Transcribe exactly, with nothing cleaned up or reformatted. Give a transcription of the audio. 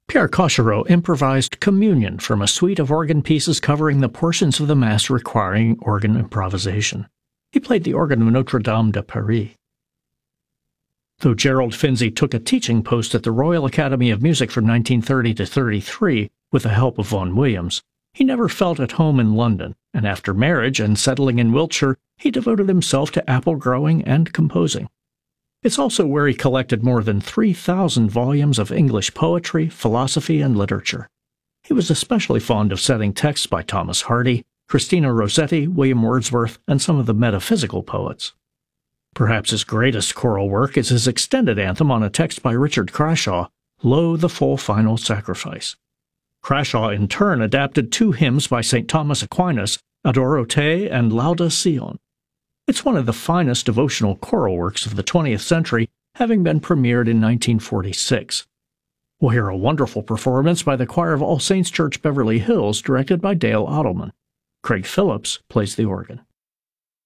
Pierre Cochereau improvised Communion from a suite of organ pieces covering the portions of the Mass requiring organ improvisation. He played the organ of Notre Dame de Paris. Though Gerald Finzi took a teaching post at the Royal Academy of Music from nineteen thirty to thirty-three with the help of Vaughan Williams, he never felt at home in London, and after marriage and settling in Wiltshire, he devoted himself to apple growing and composing. It's also where he collected more than three thousand volumes of English poetry, philosophy, and literature. He was especially fond of setting texts by Thomas Hardy, Christina Rossetti, William Wordsworth, and some of the metaphysical poets. Perhaps his greatest choral work is his extended anthem on a text by Richard Crashaw, Lo, the Full Final Sacrifice. Crashaw in turn adapted two hymns by Saint Thomas Aquinas, Adoro Te and Lauda Sion. It's one of the finest devotional choral works of the twentieth century, having been premiered in nineteen forty-six. We'll hear a wonderful performance by the choir of All Saints Church Beverly Hills, directed by Dale Ottelman. Craig Phillips plays the organ.